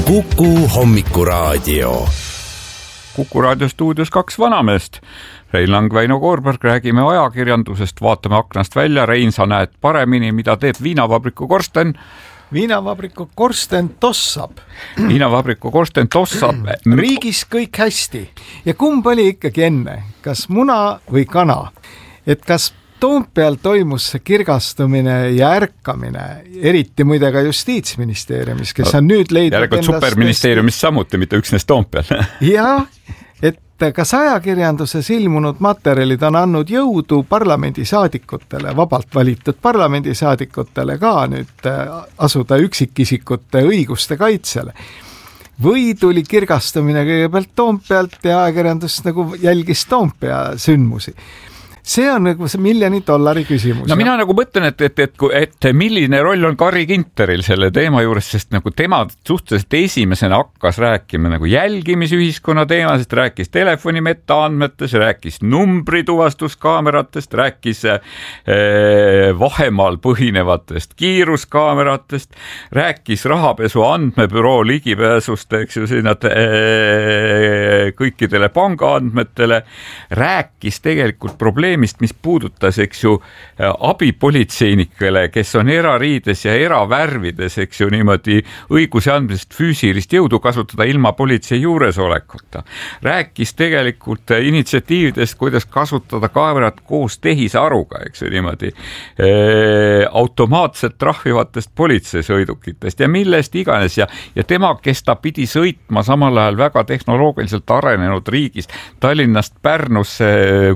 Kuku Hommikuraadio. Kuku raadio stuudios kaks vanameest. Rein Lang, Väino Koorberg, räägime ajakirjandusest, vaatame aknast välja. Rein, sa näed paremini, mida teeb viinavabriku korsten. Viinavabriku korsten tossab. Viinavabriku korsten tossab. Riigis kõik hästi. Ja kumb oli ikkagi enne? Kas muna või kana? Et kas Toompeal toimus see kirgastumine ja ärkamine, eriti muide ka Justiitsministeeriumis, kes on nüüd leidnud järelikult superministeeriumis samuti, mitte üksnes Toompeal. Ja, et kas ajakirjanduses ilmunud materjalid on andnud jõudu parlamendisaadikutele, vabalt valitud parlamendisaadikutele ka nüüd asuda üksikisikute õiguste kaitsele. Või tuli kirgastumine kõigepealt Toompealt ja ajakirjandus nagu jälgis Toompea sündmusi. See on nagu see $1 miljoni küsimus. No mina nagu mõtlen, et milline roll on Carri Ginteril selle teema juures, sest nagu tema suhteliselt esimesena hakkas rääkima nagu jälgimisühiskonna teemasest, rääkis telefoni metaandmetest, rääkis numbrituvastuskaameratest, rääkis vahemaal põhinevatest kiiruskaameratest, rääkis rahapesu andmebüroo ligipääsust, eks ju, sinna kõikidele pangaandmetele, rääkis tegelikult probleemist, mis puudutas, eks ju, abipolitseinikele, kes on erariides ja eravärvides, eks ju, niimoodi õiguse andmisest füüsilist jõudu kasutada ilma politsei juuresolekuta. Rääkis tegelikult initsiatiividest, kuidas kasutada kaamerat koos tehisaruga, eks ju, niimoodi automaatselt trahvivatest politseisõidukitest ja millest iganes ja tema, kes ta pidi sõitma samal ajal väga tehnoloogiliselt arenenud riigis Tallinnast Pärnusse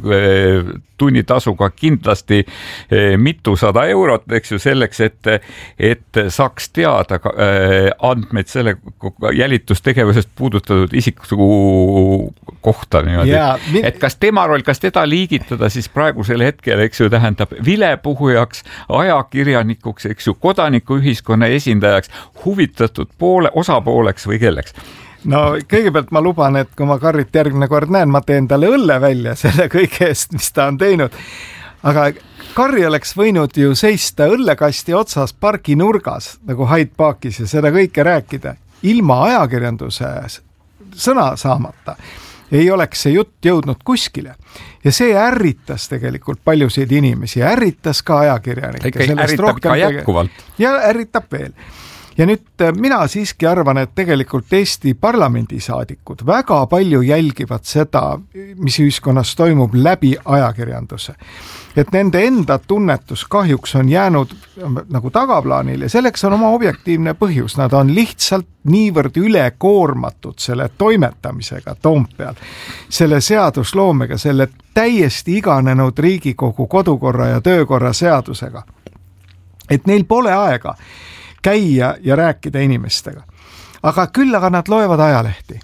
tunnitasuga kindlasti mitusada eurot, eks ju, selleks, et saaks teada andmeid selle jälitustegevusest puudutatud isiku kohta niimoodi. Et kas tema roll, kas teda liigitada siis praegusel hetkel, eks ju, tähendab vilepuhujaks, ajakirjanikuks, eks ju, kodanikuühiskonna esindajaks, huvitatud osapooleks või kelleks? No kõigepealt ma luban, et kui ma Carrit järgmine kord näen, ma teen talle õlle välja selle kõige eest, mis ta on teinud. Aga Carri oleks võinud ju seista õllekasti otsas pargi nurgas, nagu Hyde Parkis ja seda kõike rääkida. Ilma ajakirjanduse sõna saamata ei oleks see jutt jõudnud kuskile. Ja see ärritas tegelikult paljusid inimesi, ärritas ka ajakirjanikke. Ärritab ka jätkuvalt. Ja ärritab veel. Ja nüüd mina siiski arvan, et tegelikult Eesti parlamendisaadikud väga palju jälgivad seda, mis ühiskonnas toimub läbi ajakirjanduse. Et nende enda tunnetus kahjuks on jäänud nagu tagaplaanil ja selleks on oma objektiivne põhjus. Nad on lihtsalt niivõrd ülekoormatud selle toimetamisega Toompeal, selle seadusloomega, selle täiesti iganenud Riigikogu kodukorra ja töökorra seadusega. Et neil pole aega käia ja rääkida inimestega. Aga küll aga nad loevad ajalehti.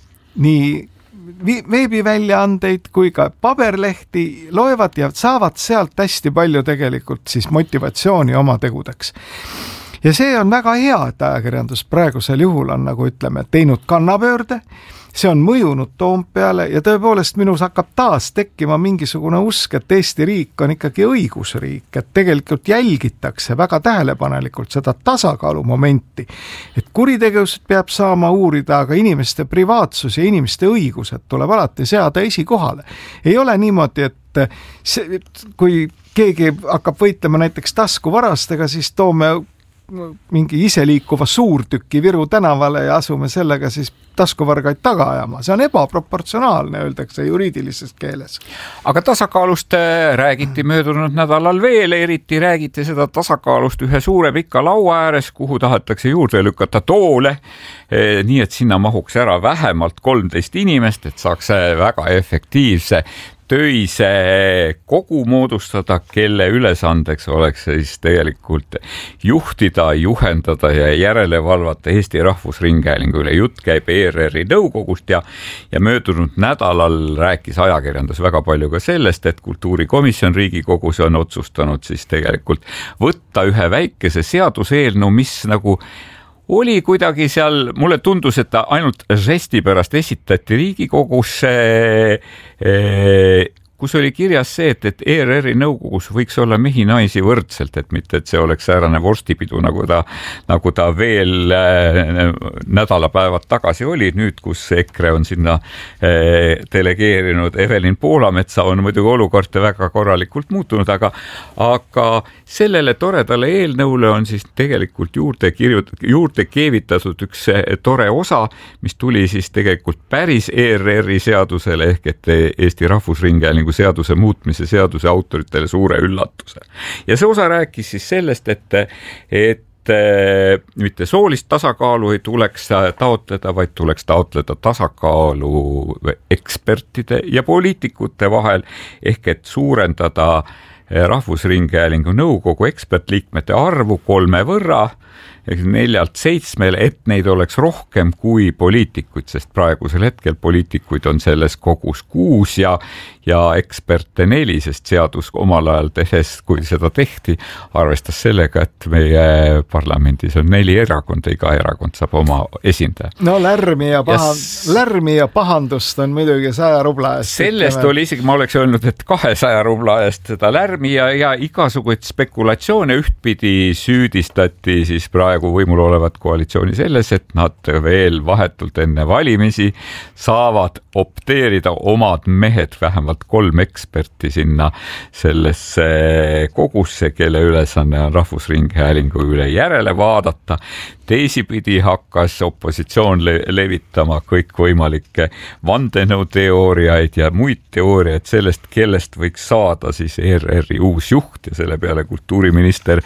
Nii veebiväljaandeid kui ka paberlehti loevad ja saavad sealt hästi palju tegelikult siis motivatsiooni oma tegudeks. Ja see on väga hea, et ajakirjandus praegusel juhul on, nagu ütleme, teinud kannapöörde, see on mõjunud Toompeale ja tõepoolest minus hakkab taas tekkima mingisugune usk, et Eesti riik on ikkagi õigusriik, et tegelikult jälgitakse väga tähelepanelikult seda tasakaalu momenti, et kuritegevust peab saama uurida, aga inimeste privaatsus ja inimeste õigused tuleb alati seada esikohale. Ei ole niimoodi, et kui keegi hakkab võitlema näiteks taskuvarastega, siis toome mingi iseliikuva suurtüki Viru tänavale ja asume sellega siis taskuvargaid taga ajama. See on ebaproportsionaalne, öeldakse juriidilises keeles. Aga tasakaalust räägiti möödunud nädalal veel, eriti räägiti seda tasakaalust ühe suure pika laua ääres, kuhu tahetakse juurde lükata toole, nii et sinna mahuks ära vähemalt 13 inimest, et saaks väga efektiivse töise kogu moodustada, kelle ülesandeks oleks siis tegelikult juhtida, juhendada ja järele valvata Eesti Rahvusringhäälingu üle. Jutt käib ERR-i nõukogust ja möödunud nädalal rääkis ajakirjandus väga palju ka sellest, et kultuurikomisjon Riigikogus on otsustanud siis tegelikult võtta ühe väikese seaduseelnõu, mis nagu oli kuidagi seal, mulle tundus, et ta ainult žesti pärast esitati Riigikogusse kus oli kirjas see, et ERR-i nõukogus võiks olla mehi-naisi võrdselt, et mitte, et see oleks säärane vorstipidu, nagu ta veel nädalapäevad tagasi oli, nüüd, kus EKRE on sinna delegeerinud Evelin Poolametsa, on muidugi olukord väga korralikult muutunud, aga sellele toredale eelnõule on siis tegelikult juurde keevitatud üks tore osa, mis tuli siis tegelikult päris ERR-i seadusele ehk et Eesti Rahvusringhäälingu seaduse muutmise seaduse autoritele suure üllatuse. Ja see osa rääkis siis sellest, et mitte soolist tasakaalu ei tuleks taotleda, vaid tuleks taotleda tasakaalu ekspertide ja poliitikute vahel ehk et suurendada Rahvusringhäälingu nõukogu ekspertliikmete arvu 3 võrra, 4-7, et neid oleks rohkem kui poliitikuid, sest praegusel hetkel poliitikuid on selles kogus 6 ja eksperte 4, sest seadus omal ajal tehes, kui seda tehti, arvestas sellega, et meie parlamendis on 4 erakonda, iga erakond saab oma esindaja. No lärmi ja pahandust on muidugi 100 rubla eest. Sellest oli isegi, ma oleks öelnud, et 200 rubla eest seda lärmi ja igasuguid spekulatsioone ühtpidi süüdistati siis praegu võimul olevat koalitsiooni selles, et nad veel vahetult enne valimisi saavad opteerida omad mehed, vähemalt 3 eksperti sinna sellesse kogusse, kelle ülesanne on Rahvusringhäälingu üle järele vaadata. Teisipidi hakkas opositsioon levitama kõikvõimalikke vandenõuteooriaid ja muid teooriaid sellest, kellest võiks saada siis ERR-i uus juht ja selle peale kultuuriminister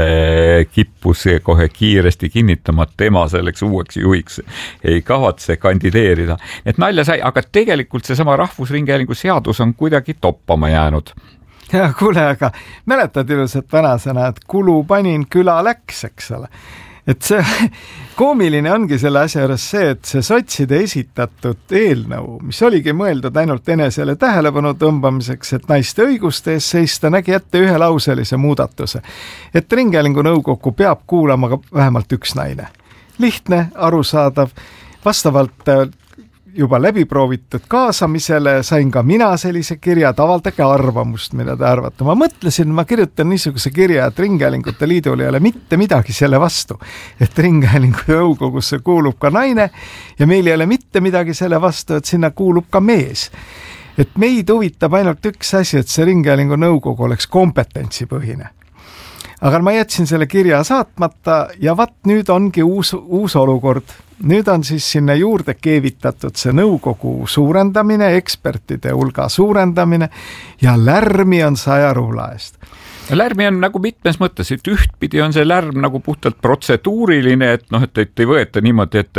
kippus kohe kiiresti kinnitama, et tema selleks uueks juhiks ei kavatse kandideerida. Et nalja sai, aga tegelikult seesama Rahvusringhäälingu seadus on kuidagi toppama jäänud. Ja kuule, aga mäletad ilusat vanasõna, et kulu panin, küla läks, eks ole. Et see koomiline ongi selle asja juures see, et see sotside esitatud eelnõu, mis oligi mõeldud ainult enesele tähelepanu tõmbamiseks, et naiste õiguste ees seista, nägi ette ühelauselise muudatuse. Et Ringhäälingu nõukogu peab kuulama ka vähemalt üks naine. Lihtne, arusaadav, vastavalt juba läbiproovitud kaasamisele sain ka mina sellise kirja, et avaldage arvamust, mida te arvate. Ma mõtlesin, ma kirjutan niisuguse kirja, et Ringhäälingute Liidul ei ole mitte midagi selle vastu, et Ringhäälingu nõukogusse kuulub ka naine ja meil ei ole mitte midagi selle vastu, et sinna kuulub ka mees. Et meid huvitab ainult üks asi, et see Ringhäälingu nõukogu oleks kompetentsipõhine. Aga ma jätsin selle kirja saatmata ja vat nüüd ongi uus olukord. Nüüd on siis sinna juurde keevitatud see nõukogu suurendamine, ekspertide hulga suurendamine ja lärmi on 100 rubla eest. Lärmi on nagu mitmes mõttes, et ühtpidi on see lärm nagu puhtalt protseduuriline, et noh, et ei võeta niimoodi, et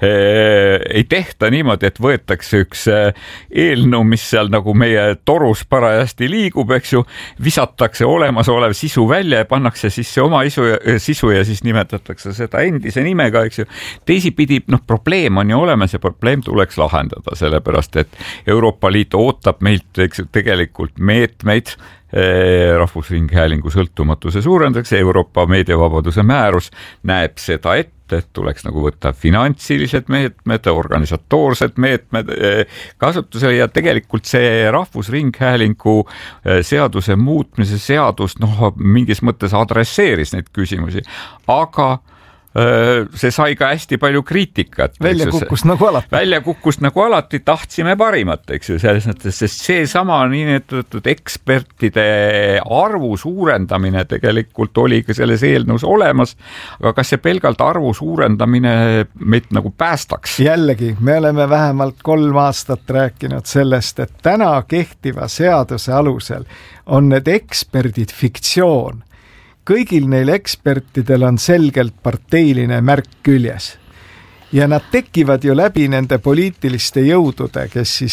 ei tehta niimoodi, et võetakse üks eelnõu, mis seal nagu meie torus parajasti liigub, eks ju, visatakse olemasolev sisu välja ja pannakse sisse oma sisu ja siis nimetatakse seda endise nimega, eks ju. Teisipidi, probleem on ju olemas ja probleem tuleks lahendada, sellepärast et Euroopa Liit ootab meilt tegelikult meetmeid Rahvusringhäälingu sõltumatuse suurendaks, Euroopa meediavabaduse määrus näeb seda ette, et tuleks nagu võtta finantsilised meetmed, organisatoorsed meetmed kasutusele ja tegelikult see Rahvusringhäälingu seaduse muutmise seadus mingis mõttes adresseeris neid küsimusi, aga see sai ka hästi palju kriitikat. Välja kukkus nagu alati, tahtsime parimat, eks ju, selles mõttes, sest see sama niinimetatud ekspertide arvu suurendamine tegelikult oli ka selles eelnõus olemas, aga kas see pelgalt arvu suurendamine meid nagu päästaks? Jällegi, me oleme vähemalt 3 aastat rääkinud sellest, et täna kehtiva seaduse alusel on need eksperdid fiktsioon. Kõigil neil ekspertidel on selgelt parteiline märk küljes. Ja nad tekivad ju läbi nende poliitiliste jõudude, kes siis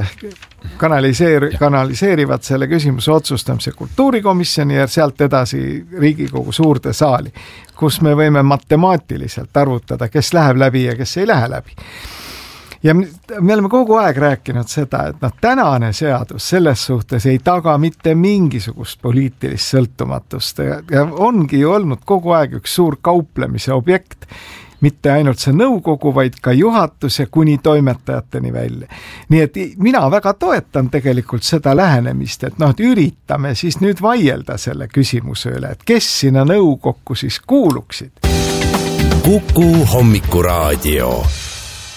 kanaliseerivad selle küsimuse otsustamise kultuurikomisjoni ja sealt edasi Riigikogu suurde saali, kus me võime matemaatiliselt arvutada, kes läheb läbi ja kes ei lähe läbi. Ja me oleme kogu aeg rääkinud seda, et tänane seadus selles suhtes ei taga mitte mingisugust poliitilist sõltumatust ja ongi ju olnud kogu aeg üks suur kauplemise objekt, mitte ainult see nõukogu, vaid ka juhatus ja kuni toimetajateni välja. Nii et mina väga toetan tegelikult seda lähenemist, et et üritame siis nüüd vaielda selle küsimuse üle, et kes sinna nõukokku siis kuuluksid. Kuku Hommikuraadio.